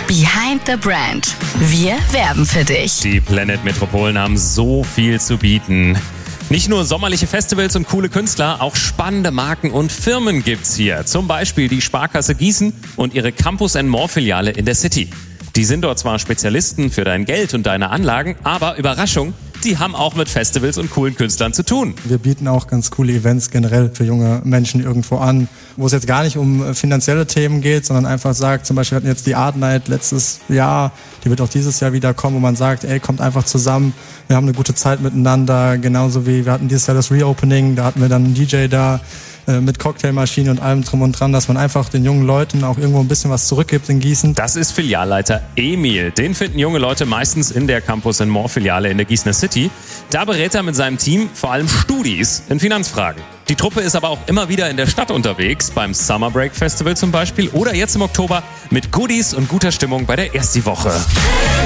Behind the Brand. Wir werben für dich. Die Planet Metropolen haben so viel zu bieten. Nicht nur sommerliche Festivals und coole Künstler, auch spannende Marken und Firmen gibt's hier. Zum Beispiel die Sparkasse Gießen und ihre Campus & More Filiale in der City. Die sind dort zwar Spezialisten für dein Geld und deine Anlagen, aber Überraschung, die haben auch mit Festivals und coolen Künstlern zu tun. Wir bieten auch ganz coole Events generell für junge Menschen irgendwo an, wo es jetzt gar nicht um finanzielle Themen geht, sondern einfach sagt, zum Beispiel hatten jetzt die Art Night letztes Jahr, die wird auch dieses Jahr wieder kommen, wo man sagt, ey, kommt einfach zusammen, wir haben eine gute Zeit miteinander, genauso wie wir hatten dieses Jahr das Reopening, da hatten wir dann einen DJ da, mit Cocktailmaschine und allem drum und dran, dass man einfach den jungen Leuten auch irgendwo ein bisschen was zurückgibt in Gießen. Das ist Filialleiter Emil. Den finden junge Leute meistens in der Campus & More Filiale in der Gießener City. Da berät er mit seinem Team vor allem Studis in Finanzfragen. Die Truppe ist aber auch immer wieder in der Stadt unterwegs, beim Summer Break Festival zum Beispiel oder jetzt im Oktober mit Goodies und guter Stimmung bei der Ersti-Woche.